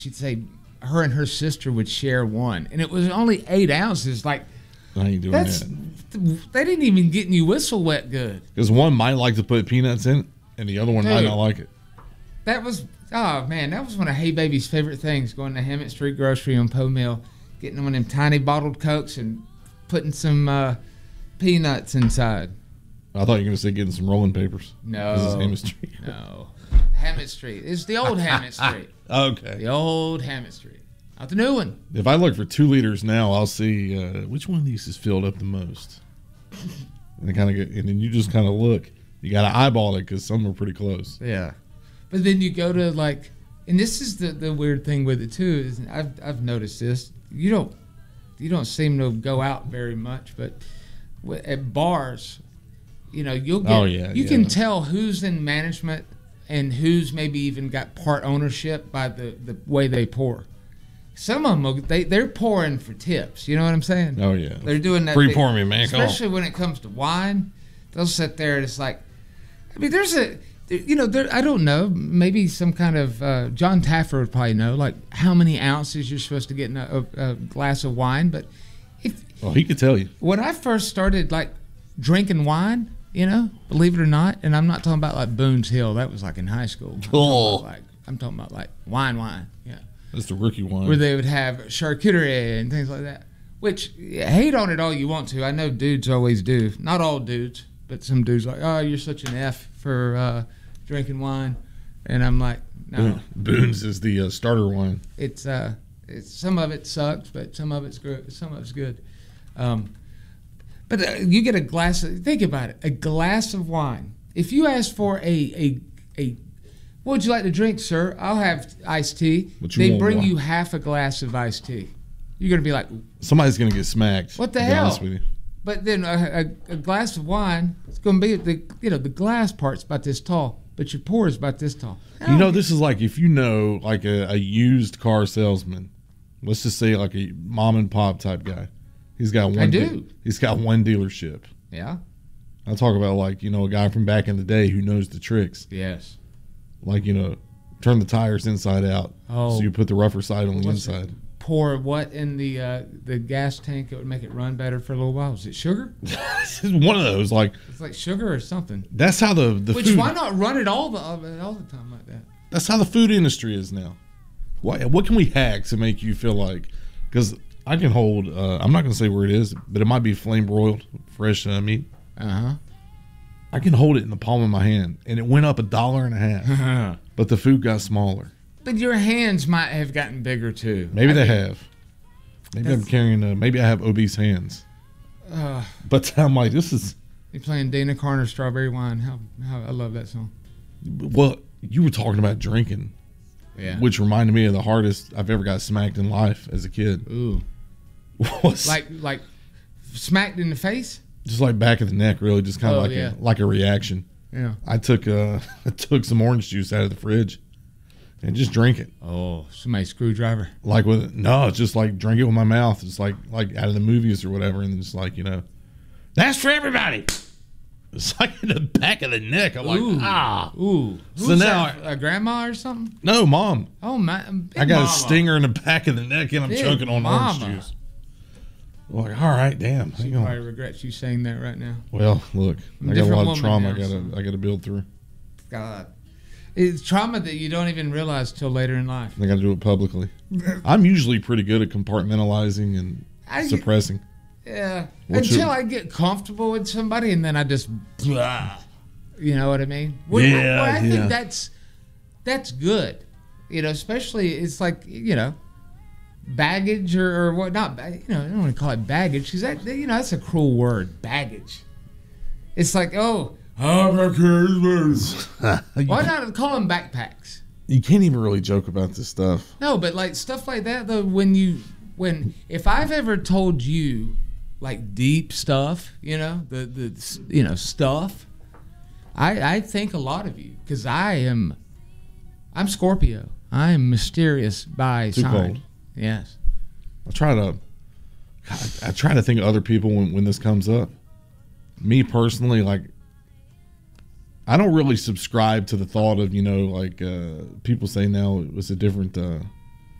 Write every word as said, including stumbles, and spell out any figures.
she'd say her and her sister would share one, and it was only eight ounces. Like, I ain't doing that's, that. They didn't even get you whistle wet good. Because one might like to put peanuts in it, and the other one Dude, might not like it. That was, oh man, that was one of Hey Baby's favorite things, going to Hammett Street Grocery on Poe Mill, getting one of them tiny bottled Cokes and putting some uh, peanuts inside. I thought you were going to say getting some rolling papers. No. This is Hammett Street. No. Hammett Street. It's the old Hammett Street. Okay. The old Hammett Street. Not the new one. If I look for two liters now, I'll see uh, which one of these is filled up the most. And they kind of get, and then you just kind of look. You got to eyeball it because some are pretty close. Yeah. But then you go to like, and this is the, the weird thing with it too, is I've I've noticed this. You don't you don't seem to go out very much, but at bars, you know, you'll get, oh, yeah, you yeah. can tell who's in management and who's maybe even got part ownership by the, the way they pour. Some of them, they, they're pouring for tips. You know what I'm saying? Oh, yeah. They're doing that. Free pour me, man. Especially when it comes to wine. They'll sit there and it's like, I mean, there's a, you know, there, I don't know, maybe some kind of, uh, John Taffer would probably know, like how many ounces you're supposed to get in a, a, a glass of wine. But if, well, he could tell you. When I first started, like, drinking wine, you know, believe it or not, and I'm not talking about like Boone's Hill. That was like in high school. I'm oh. talking about like, I'm talking about like wine, wine. Yeah. That's the rookie wine. Where they would have charcuterie and things like that. Which, yeah, hate on it all you want to. I know dudes always do. Not all dudes, but some dudes like, oh, you're such an F for uh, drinking wine. And I'm like, no. Boone's is the uh, starter wine. It's, uh, it's some of it sucks, but some of it's good. Some of it's good. Um, but uh, you get a glass of, think about it, a glass of wine. If you ask for a, a, a what would you like to drink, sir? I'll have iced tea. They bring wine. You half a glass of iced tea. You're going to be like, somebody's going to get smacked. What the hell? With you. But then a, a, a glass of wine, it's going to be, the you know, the glass part's about this tall, but your pour is about this tall. You know, this is like if you know like a, a used car salesman, let's just say like a mom and pop type guy. He's got one. I do. De- he's got one dealership. Yeah. I talk about like, you know, a guy from back in the day who knows the tricks. Yes. Like, you know, turn the tires inside out. Oh. So you put the rougher side on the What's inside. It? Pour what in the uh, the gas tank that would make it run better for a little while? Is it sugar? It's one of those. Like it's like sugar or something. That's how the, the Which food. Why not run it all the all the time like that? That's how the food industry is now. What what can we hack to make you feel like? Because I can hold. Uh, I'm not going to say where it is, but it might be flame broiled fresh uh, meat. Uh huh. I can hold it in the palm of my hand, and it went up a dollar and a half. But the food got smaller. But your hands might have gotten bigger too. Maybe I they mean, have. Maybe I'm carrying. Uh, maybe I have obese hands. Uh, but I'm like, this is. You playing Dana Carter's Strawberry Wine? How how I love that song. Well, you were talking about drinking, yeah, which reminded me of the hardest I've ever got smacked in life as a kid. Ooh, was like like smacked in the face. Just like back of the neck, really, just kind of oh, like yeah. a, like a reaction. Yeah, I took uh, I took some orange juice out of the fridge, and just drink it. Oh, somebody's screwdriver. Like with no, it's just like drink it with my mouth, just like like out of the movies or whatever, and just like you know, that's for everybody. It's like in the back of the neck. I'm ooh, like ah, ooh. So Who's now that, a grandma or something? No, mom. Oh my! I got mama. a stinger in the back of the neck, and I'm big choking on mama. orange juice. Like, all right, damn. She probably regrets you saying that right now. Well, look, I'm I got a lot of trauma. Now, I gotta, so. I gotta build through. God, it's trauma that you don't even realize till later in life. I got to do it publicly. I'm usually pretty good at compartmentalizing and I suppressing. Get, yeah, What's until your, I get comfortable with somebody, and then I just, blah, you know what I mean? Well, yeah, I, well, I yeah. think that's that's good. You know, especially it's like you know. Baggage or, or what not, you know, I don't want to call it baggage because that, you know, that's a cruel word, baggage. It's like, oh, why not call them backpacks? You can't even really joke about this stuff. No, but like stuff like that, though, when you, when, if I've ever told you like deep stuff, you know, the, the, you know, stuff, I, I think a lot of you because I am, I'm Scorpio. I am mysterious by Too sign. cold. Yes. I try to God, I try to think of other people when, when this comes up. Me personally, like I don't really subscribe to the thought of, you know, like uh, people say now it was a different uh,